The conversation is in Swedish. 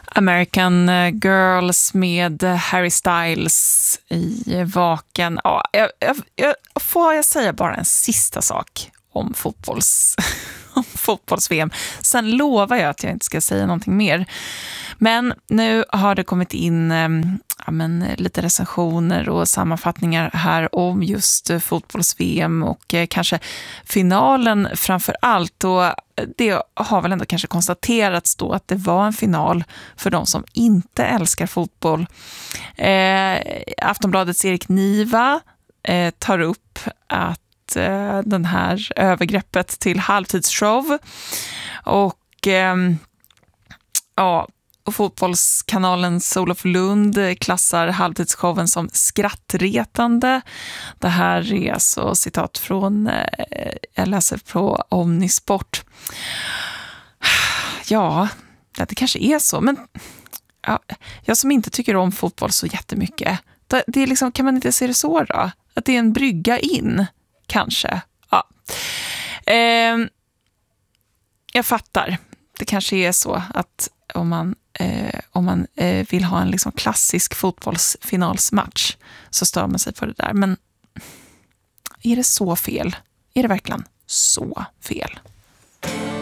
American Girls med Harry Styles i Vaken. Ja, får jag säga bara en sista sak om fotbolls-VM. Sen lovar jag att jag inte ska säga någonting mer. Men nu har det kommit in lite recensioner och sammanfattningar här om just fotbolls-VM och kanske finalen framför allt. Och det har väl ändå kanske konstaterats då att det var en final för de som inte älskar fotboll. Aftonbladets Erik Niva tar upp att den här övergreppet till halvtidsshow och och fotbollskanalen Olof Lund klassar halvtidsshowen som skrattretande. Det här är alltså citat från, jag läser på Omnisport. Ja, det kanske är så, men jag som inte tycker om fotboll så jättemycket, det är liksom, kan man inte se det så då? Att det är en brygga in, kanske. Ja. Jag fattar. Det kanske är så att om man vill ha en liksom klassisk fotbollsfinalsmatch så stör man sig på det där. Men är det så fel? Är det verkligen så fel?